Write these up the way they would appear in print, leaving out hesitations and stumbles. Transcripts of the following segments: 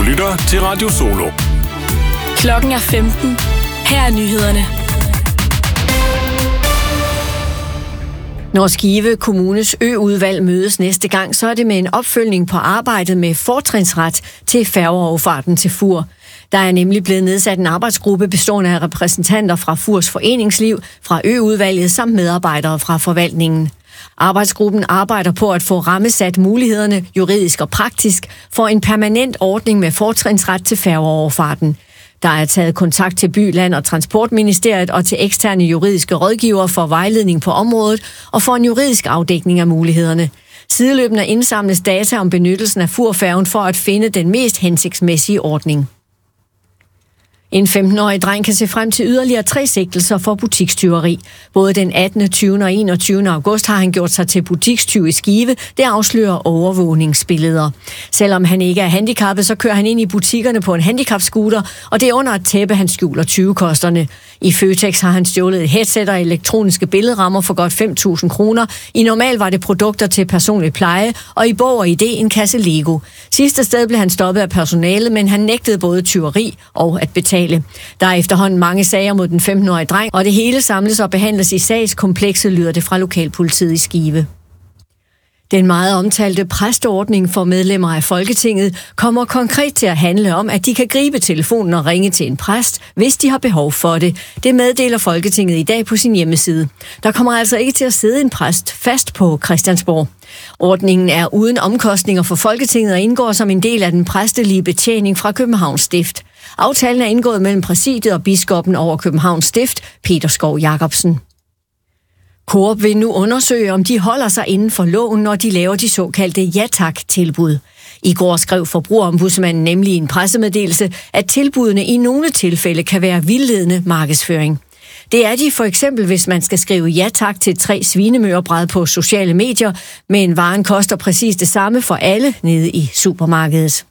lytter til Radio Solo. Klokken er 15. Her er nyhederne. Når Skive Kommunes øudvalg mødes næste gang, så er det med en opfølgning på arbejdet med fortrinsret til færgeoverfarten til Fur. Der er nemlig blevet nedsat en arbejdsgruppe bestående af repræsentanter fra Furs foreningsliv, fra øudvalget samt medarbejdere fra forvaltningen. Arbejdsgruppen arbejder på at få rammesat mulighederne juridisk og praktisk for en permanent ordning med fortrinsret til færgeoverfarten. Der er taget kontakt til By, Land og Transportministeriet og til eksterne juridiske rådgivere for vejledning på området og for en juridisk afdækning af mulighederne. Sideløbende indsamles data om benyttelsen af Furfærgen for at finde den mest hensigtsmæssige ordning. En 15-årig dreng kan se frem til yderligere 3 sigtelser for butikstyveri. Både den 18., 20. og 21. august har han gjort sig til butikstyv i Skive. Det afslører overvågningsbilleder. Selvom han ikke er handicappet, så kører han ind i butikkerne på en handicapscooter, og det er under et tæppe, han skjuler 20-kosterne. I Føtex har han stjålet et headset og elektroniske billedrammer for godt 5.000 kroner. I normal var det produkter til personlig pleje, og i Bog og ID en kasse Lego. Sidste sted blev han stoppet af personalet, men han nægtede både tyveri og at betale. Der er efterhånden mange sager mod den 15-årige dreng, og det hele samles og behandles i sagskomplekset, lyder det fra lokalpolitiet i Skive. Den meget omtalte præsteordning for medlemmer af Folketinget kommer konkret til at handle om, at de kan gribe telefonen og ringe til en præst, hvis de har behov for det. Det meddeler Folketinget i dag på sin hjemmeside. Der kommer altså ikke til at sidde en præst fast på Christiansborg. Ordningen er uden omkostninger for Folketinget og indgår som en del af den præstelige betjening fra Københavns Stift. Aftalen er indgået mellem præsidiet og biskoppen over Københavns Stift, Peter Skov Jacobsen. Coop vil nu undersøge, om de holder sig inden for loven, når de laver de såkaldte ja-tak-tilbud. I går skrev Forbrugerombudsmanden nemlig i en pressemeddelelse, at tilbudene i nogle tilfælde kan være vildledende markedsføring. Det er de for eksempel, hvis man skal skrive ja-tak til 3 svinemørbræd på sociale medier, men varen koster præcis det samme for alle nede i supermarkedet.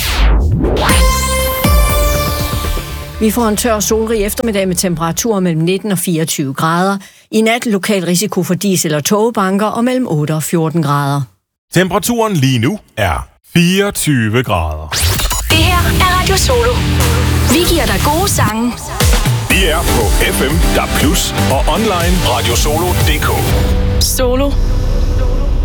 Vi får en tør solrig eftermiddag med temperaturer mellem 19 og 24 grader. I nat lokal risiko for diesel- og togbanker og mellem 8 og 14 grader. Temperaturen lige nu er 24 grader. Det her er Radio Solo. Vi giver dig gode sange. Vi er på FM, DAB+, og online radiosolo.dk. Solo